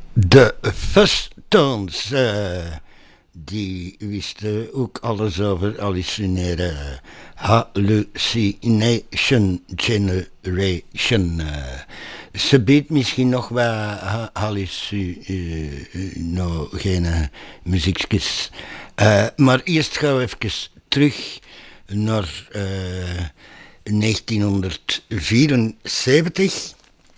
De Fuzz-Tones, die wisten ook alles over hallucineren. Hallucination Generation. Ze biedt misschien nog wat hallucinogene muziekjes. Maar eerst gaan we even terug naar 1974.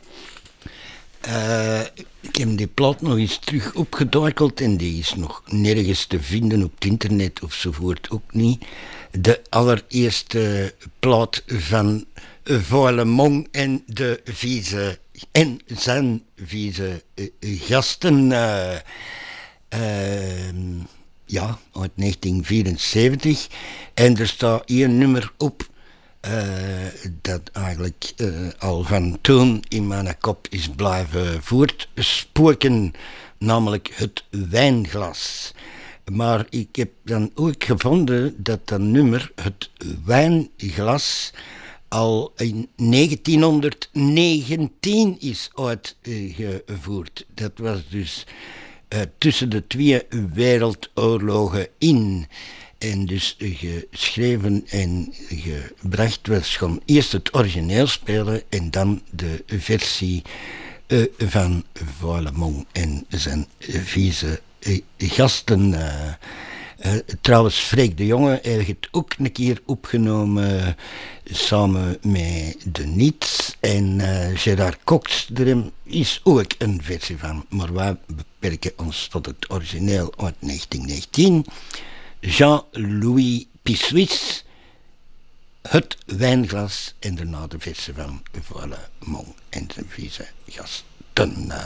Ik heb die plaat nog eens terug opgeduikeld en die is nog nergens te vinden op het internet ofzovoort ook niet. De allereerste plaat van Voilemont en de vieze en zijn vieze gasten. Ja, uit 1974. En er staat hier een nummer op dat eigenlijk al van toen in mijn kop is blijven voortspoken, namelijk het wijnglas. Maar ik heb dan ook gevonden dat dat nummer, het wijnglas, al in 1919 is uitgevoerd. Dat was dus tussen de twee wereldoorlogen in. En dus geschreven en gebracht was gewoon eerst het origineel spelen en dan de versie van Voilemont en zijn vieze gasten. Trouwens, Freek de Jonge heeft het ook een keer opgenomen samen met de Niets. En Gerard Cox, er is ook een versie van. Maar wij beperken ons tot het origineel uit 1919. Jean-Louis Pissuis, het wijnglas en daarna de versie van Voilemont en zijn vieze gasten.